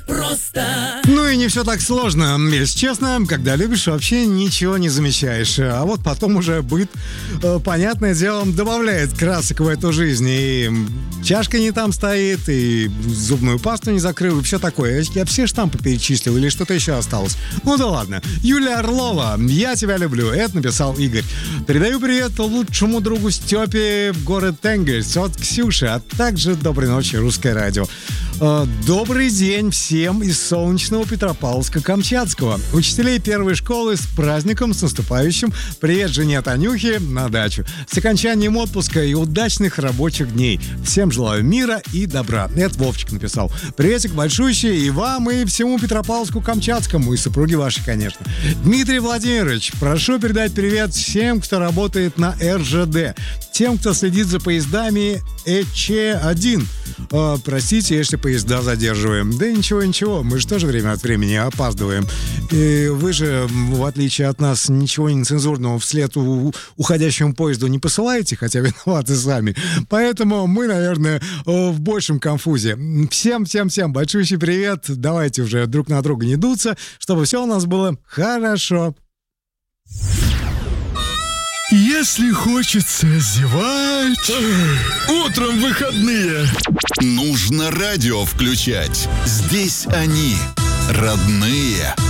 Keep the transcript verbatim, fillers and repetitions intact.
просто. Ну и не все так сложно. Если честно, когда любишь, вообще ничего не замечаешь. А вот потом уже быт, э, понятное дело, добавляет красок в эту жизнь. И чашка не там стоит, и зубную пасту не закрыл, и все такое. Я все штампы перечислил, или что-то еще осталось. Ну да ладно. Юлия Орлова, «Я тебя люблю». Это написал Игорь. Передаю привет лучшему другу Степе в город Энгельс от Ксюши, а также доброй ночи, Русское радио. Добрый день всем из солнечного Петропавловска-Камчатского. Учителей первой школы с праздником, с наступающим. Привет жене Танюхе на дачу. С окончанием отпуска и удачных рабочих дней. Всем желаю мира и добра. Это Вовчик написал. Приветик большущий и вам, и всему Петропавловску-Камчатскому, и супруге вашей, конечно. Дмитрий Владимирович, прошу передать привет всем, кто работает на эр жэ дэ. Тем, кто следит за поездами э че один. Э, простите, если поезда задерживаем. Да ничего, ничего, мы же тоже время от времени опаздываем. И вы же, в отличие от нас, ничего нецензурного вслед у, уходящему поезду не посылаете, хотя виноваты сами. Поэтому мы, наверное, в большем конфузе. Всем, всем, всем большущий привет. Давайте уже друг на друга не дуться, чтобы все у нас было хорошо. Если хочется зевать, утром выходные, нужно радио включать. Здесь они, родные.